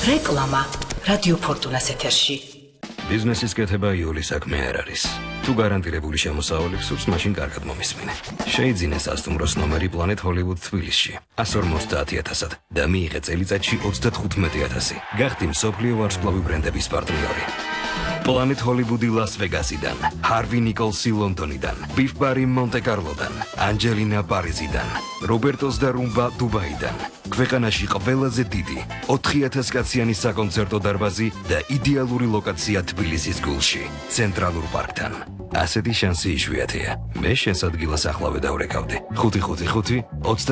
რეკლამა რადიო ფორტუნას ეთერში. ბიზნესის კეთება იულის საქმე არ არის. თუ გარანტირებული შემოსავალი გსურს, მაშინ კარგად მომისმინე. შეიძინე სასტუმროს ნომერი Planet Hollywood თბილისში 150,000-ად და მიიღე წელიწადში 35,000. გახდი მსოფლიო ვარსკვლავი ბრენდების პარტნიორი. Planet Hollywood Las Vegasიდან, Harvey Nicholsi ლონდონიდან, Biff Barry მონტე-კარლოდან, Angelina Parisიდან, Robertos da Rumba დუბაიდან. ქვეყანაში ყველაზე დიდი 4000 კაციანი საკონცერტო დარბაზი და იდეალური ლოკაცია თბილისის გულში, ცენტრალურ პარკთან. ასეთი შანსი იშვიათია. მე შენს ადგილას ახლავე დავრეკავდი. 555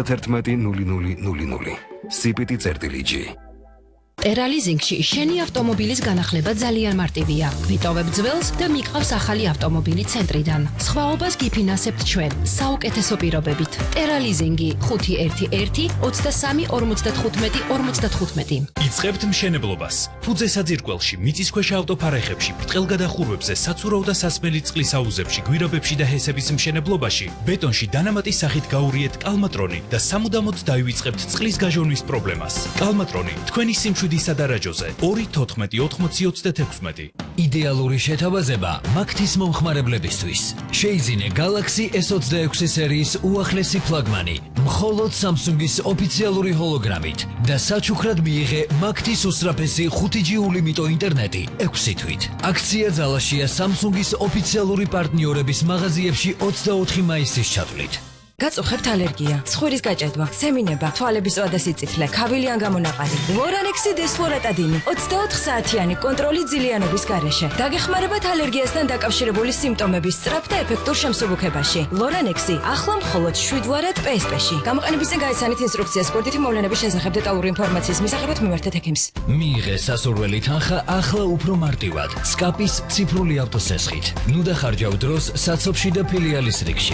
310000. CPT-G. ტერალიზინგში შენი ავტომობილის განახლება ძალიან მარტივია. გვიტოვებ ძველს და მიყავს ახალი ავტომობილი ცენტრიდან. სხვაობას გიფინანსებთ ჩვენ საუკეთესო პირობებით. ტერალიზინგი 511 23 55 55. იწყებთ მშენებლობას. ფუძე საძირკველში, მიწისქვეშა ავტოფარეხებში, ბრტყელგადახურვებზე, საცურაო და სასმელი წყლის აუზებში, გვირაბებში და ჰესების მშენებლობაში, ბეტონში დანამატის სახით გაურიეთ კალმატრონი და სამუდამოდ დაივიწყებთ წყლის გაჟონვის პრობლემას. კალმატრონი თქვენი სიმშვიდისა და რაჯოზე 2-14-80-36. იდეალური შეთავაზება მაგთის მომხმარებლებისთვის. შეიძინე Galaxy S26 სერიის უახლესი ფლაგმანი მხოლოდ Samsung-ის ოფიციალური ჰოლოგრამით და საჩუქრად მიიღე მაგთის უსწრაფესი 5G ულიმიტო ინტერნეტი 6 თვით. აქცია ძალაშია Samsung-ის ოფიციალური პარტნიორების მაღაზიებში 24 მაისის ჩათვლით. გაწუხებთ ალერგია, ცხვირის გაჭედვა, სემინება, თვალების ზღვა და სიწითლე, ქავილი ან გამონაყარი. ლორანექსი დესფორატადინი 24 საათიანი კონტროლი ძილიანობის გარეშე. დაგეხმარებათ ალერგიასთან დაკავშირებული სიმპტომების სწრაფ და ეფექტურ შემსუბუქებაში. ლორანექსი ახლა მხოლოდ 7 ვარად PSP-ში. გამოყენების წინ გაიცანით ინსტრუქციას სპორტითი მოვლენების შესახებ დეტალური ინფორმაციის მისაღებად მიმართეთ ექიმს. მიიღე სასურველი თანხა ახლა უფრო მარტივად. სკაპის ციფრული ავტოსესხით. ნუ დახარჯავ დროს საცობში და ფილიალის რიგში.